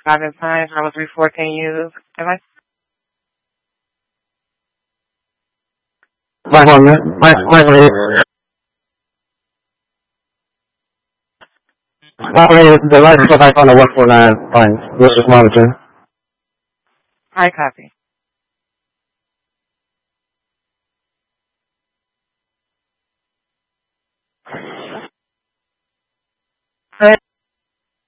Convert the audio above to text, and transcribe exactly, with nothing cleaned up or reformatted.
five and five. How three four can use device? Mike one, Mike, Mike one, Mike one, the license of I found a one four nine, fine, this is monitor. I copy.